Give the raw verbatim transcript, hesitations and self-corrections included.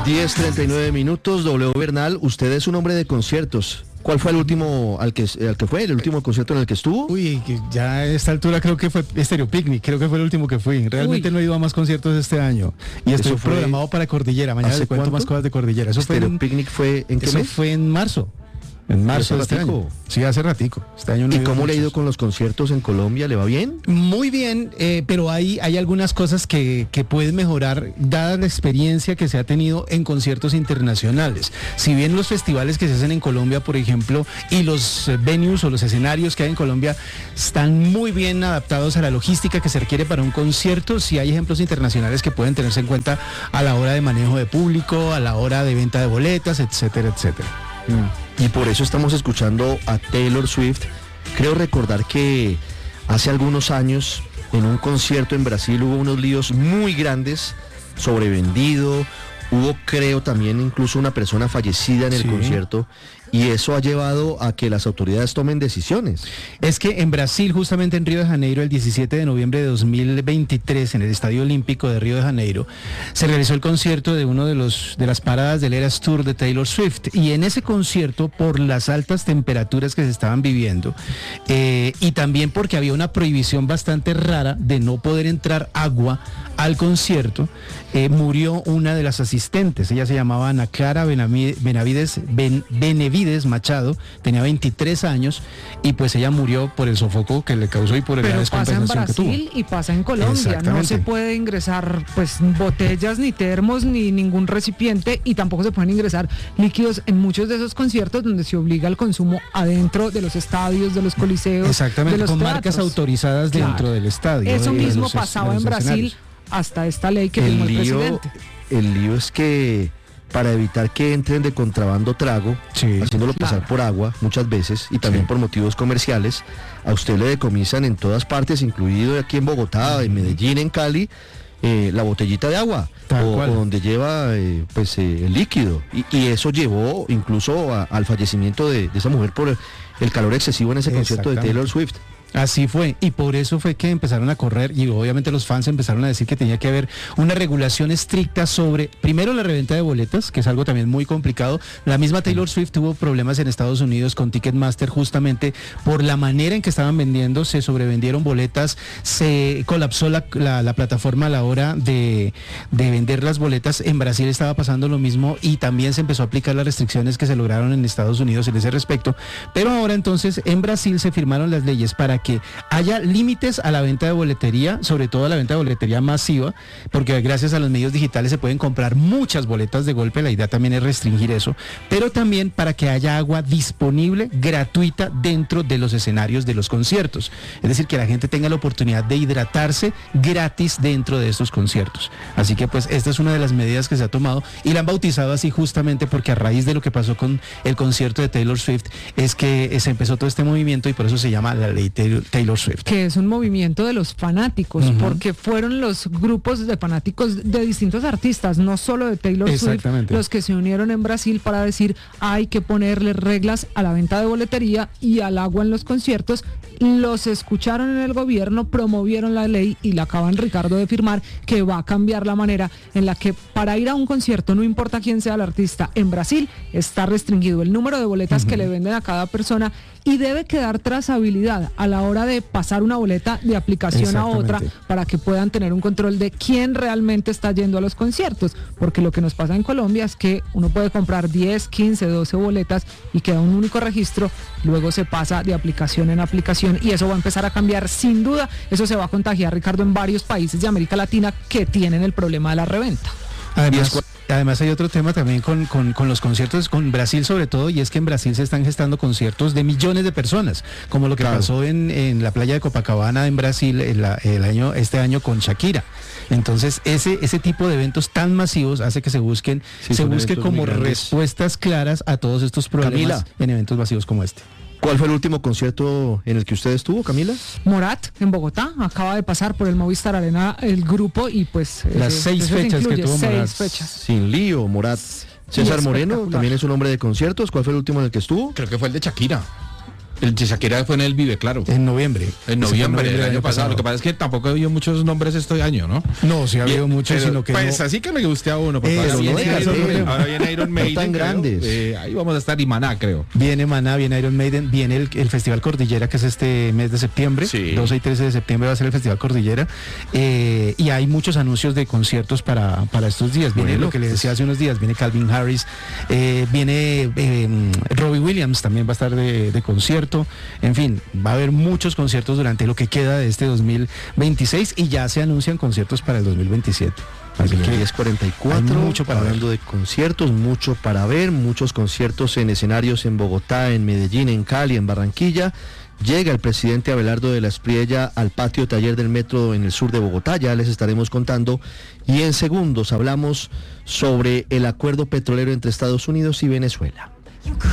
diez treinta y nueve minutos, W Bernal, usted es un hombre de conciertos. ¿Cuál fue el último al que, al que fue, el último concierto en el que estuvo? Uy, que ya a esta altura creo que fue Stereo Picnic, creo que fue el último que fui. Realmente Uy. no he ido a más conciertos este año. Y estoy fue... programado para Cordillera, mañana le cuento más cosas de Cordillera. Eso Stereo fue en... Picnic fue en qué Eso mes? fue en marzo. En marzo de este año. Sí, hace ratico. Este año no ¿Y cómo muchos. le ha ido con los conciertos en Colombia? ¿Le va bien? Muy bien, eh, pero hay, hay algunas cosas que, que pueden mejorar dada la experiencia que se ha tenido en conciertos internacionales. Si bien los festivales que se hacen en Colombia, por ejemplo, y los venues o los escenarios que hay en Colombia están muy bien adaptados a la logística que se requiere para un concierto, sí hay ejemplos internacionales que pueden tenerse en cuenta a la hora de manejo de público, a la hora de venta de boletas, etcétera, etcétera. Mm. Y por eso estamos escuchando a Taylor Swift. Creo recordar que hace algunos años en un concierto en Brasil hubo unos líos muy grandes, sobrevendido, hubo creo también incluso una persona fallecida en el sí. concierto, y eso ha llevado a que las autoridades tomen decisiones. Es que en Brasil, justamente en Río de Janeiro, el diecisiete de noviembre de dos mil veintitrés, en el Estadio Olímpico de Río de Janeiro, se realizó el concierto de uno de los de las paradas del Eras Tour de Taylor Swift, y en ese concierto, por las altas temperaturas que se estaban viviendo, eh, y también porque había una prohibición bastante rara de no poder entrar agua al concierto, eh, murió una de las asistentes. Ella se llamaba Ana Clara Benavides, ben, Benavides Machado, tenía veintitrés años, y pues ella murió por el sofoco que le causó y por Pero la descompensación pasa en Brasil que tuvo. Y pasa en Colombia, no se puede ingresar pues botellas, ni termos, ni ningún recipiente, y tampoco se pueden ingresar líquidos en muchos de esos conciertos donde se obliga al consumo adentro de los estadios, de los coliseos. Exactamente, de los con teatros. marcas autorizadas claro. dentro del estadio. Eso de mismo los, pasaba de en Brasil escenarios. Hasta esta ley que el firmó el lío, presidente. El lío es que para evitar que entren de contrabando trago, sí, haciéndolo claro. pasar por agua muchas veces, y también sí. por motivos comerciales, a usted le decomisan en todas partes, incluido aquí en Bogotá, en Medellín, en Cali, eh, la botellita de agua, o, o donde lleva eh, pues eh, el líquido, y, y eso llevó incluso a, al fallecimiento de, de esa mujer por el, el calor excesivo en ese concierto de Taylor Swift. Así fue, y por eso fue que empezaron a correr, y obviamente los fans empezaron a decir que tenía que haber una regulación estricta sobre, primero, la reventa de boletas, que es algo también muy complicado. La misma Taylor Swift tuvo problemas en Estados Unidos con Ticketmaster justamente por la manera en que estaban vendiendo, se sobrevendieron boletas, se colapsó la, la, la plataforma a la hora de, de vender las boletas. En Brasil estaba pasando lo mismo, y también se empezó a aplicar las restricciones que se lograron en Estados Unidos en ese respecto. Pero ahora entonces en Brasil se firmaron las leyes para que haya límites a la venta de boletería, sobre todo a la venta de boletería masiva, porque gracias a los medios digitales se pueden comprar muchas boletas de golpe. La idea también es restringir eso, pero también para que haya agua disponible, gratuita, dentro de los escenarios de los conciertos. Es decir, que la gente tenga la oportunidad de hidratarse gratis dentro de estos conciertos. Así que pues esta es una de las medidas que se ha tomado, y la han bautizado así justamente porque a raíz de lo que pasó con el concierto de Taylor Swift es que se empezó todo este movimiento, y por eso se llama la ley Taylor Taylor Swift. Que es un movimiento de los fanáticos, uh-huh. porque fueron los grupos de fanáticos de distintos artistas, no solo de Taylor Swift, los que se unieron en Brasil para decir hay que ponerle reglas a la venta de boletería y al agua en los conciertos. Los escucharon en el gobierno, promovieron la ley, y la acaban, Ricardo, de firmar, que va a cambiar la manera en la que para ir a un concierto, no importa quién sea el artista, en Brasil está restringido el número de boletas uh-huh. que le venden a cada persona, y debe quedar trazabilidad a la hora de pasar una boleta de aplicación a otra, para que puedan tener un control de quién realmente está yendo a los conciertos, porque lo que nos pasa en Colombia es que uno puede comprar diez, quince, doce boletas y queda un único registro, luego se pasa de aplicación en aplicación, y eso va a empezar a cambiar sin duda. Eso se va a contagiar, Ricardo, en varios países de América Latina que tienen el problema de la reventa. Además, además hay otro tema también con, con, con los conciertos, con Brasil sobre todo, y es que en Brasil se están gestando conciertos de millones de personas, como lo que claro. pasó en, en la playa de Copacabana en Brasil el, el año, este año con Shakira. Entonces ese, ese tipo de eventos tan masivos hace que se busquen, sí, se busque como respuestas claras a todos estos problemas Camila. en eventos masivos como este. ¿Cuál fue el último concierto en el que usted estuvo, Camila? Morat, en Bogotá, acaba de pasar por el Movistar Arena el grupo, y pues... Las eh, seis fechas que tuvo Morat. Seis fechas. Sin lío, Morat. César Moreno también es un hombre de conciertos. ¿Cuál fue el último en el que estuvo? Creo que fue el de Shakira. El de Shakira fue en el Vive Claro. En noviembre. En noviembre del año pasado. pasado. Lo que pasa es que tampoco ha habido muchos nombres este año, ¿no? No, sí ha habido muchos, pero, sino que pues no. así que me guste a uno. Eh, ahora, no viene Iron, Iron, ahora viene Iron Maiden. No tan grandes. Eh, ahí vamos a estar y Maná, creo. Viene Maná, viene Iron Maiden, viene el, el Festival Cordillera, que es este mes de septiembre. Sí. doce y trece de septiembre va a ser el Festival Cordillera. Eh, y hay muchos anuncios de conciertos para, para estos días. Viene bueno, lo que les decía hace unos días, viene Calvin Harris, eh, viene eh, Robbie Williams, también va a estar de, de concierto. En fin, va a haber muchos conciertos durante lo que queda de este dos mil veintiséis y ya se anuncian conciertos para el dos mil veintisiete. Así que diez cuarenta y cuatro, mucho para hablando ver. de conciertos, mucho para ver, muchos conciertos en escenarios en Bogotá, en Medellín, en Cali, en Barranquilla. Llega el presidente Abelardo de la Espriella al patio taller del metro en el sur de Bogotá, ya les estaremos contando. Y en segundos hablamos sobre el acuerdo petrolero entre Estados Unidos y Venezuela.